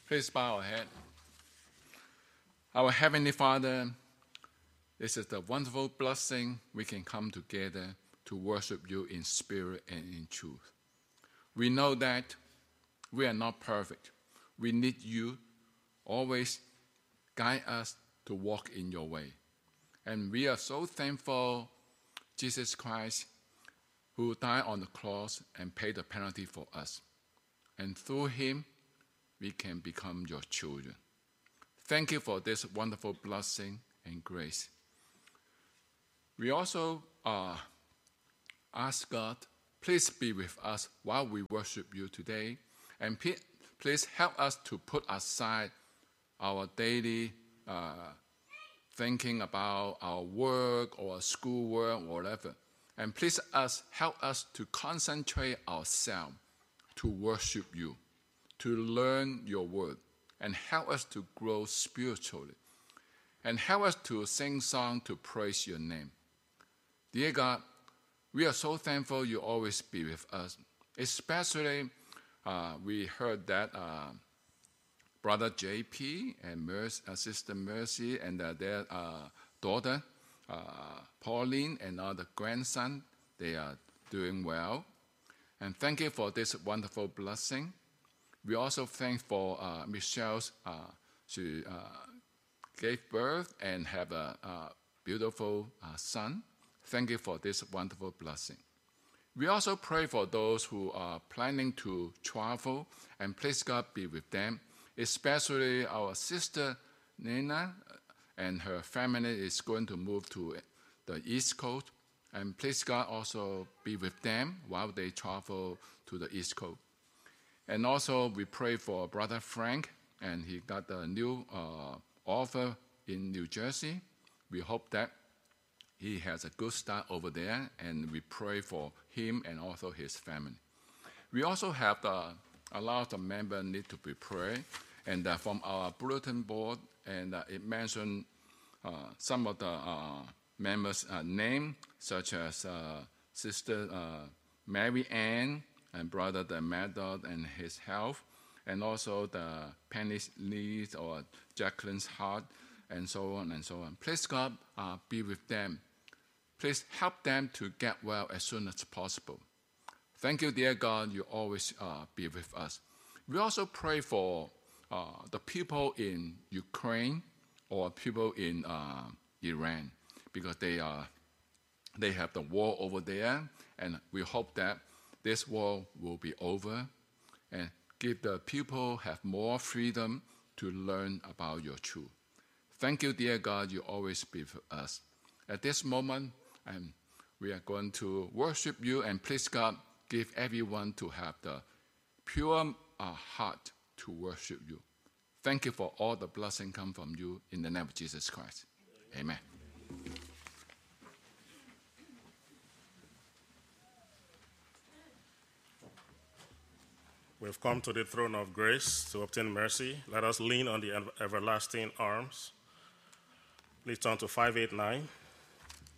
Please bow our head. Our Heavenly Father, this is the wonderful blessing we can come together to worship you in spirit and in truth. We know that we are not perfect. We need you always guide us to walk in your way. And we are so thankful Jesus Christ who died on the cross and paid the penalty for us. And through him, we can become your children. Thank you for this wonderful blessing and grace. We also ask God, please be with us while we worship you today. And please help us to put aside our daily thinking about our work or schoolwork or whatever. And please help us to concentrate ourselves to worship you, to learn your word, and help us to grow spiritually, and help us to sing songs to praise your name. Dear God, we are so thankful you always be with us. Especially, we heard that Brother JP and Sister Mercy and their daughter, Pauline, and the grandson, they are doing well. And thank you for this wonderful blessing. We also thank for Michelle. She gave birth and have a beautiful son. Thank you for this wonderful blessing. We also pray for those who are planning to travel, and please God be with them, especially our sister Nina and her family is going to move to the East Coast. And please God also be with them while they travel to the East Coast. And also we pray for Brother Frank, and he got a new offer in New Jersey. We hope that he has a good start over there, and we pray for him and also his family. We also have a lot of members need to be prayed, and from our bulletin board, and it mentioned some of the members' name, such as Sister Mary Ann and Brother Maddox and his health, and also the Penny's needs or Jacqueline's heart, and so on and so on. Please God be with them. Please help them to get well as soon as possible. Thank you, dear God, you always be with us. We also pray for the people in Ukraine or people in Iran, because they have the war over there, and we hope that this war will be over and give the people have more freedom to learn about your truth. Thank you, dear God, you always be with us. At this moment, we are going to worship you, and please God, give everyone to have the pure heart to worship you. Thank you for all the blessing come from you in the name of Jesus Christ. Amen. We've come to the throne of grace to obtain mercy. Let us lean on the everlasting arms. Please turn to 589.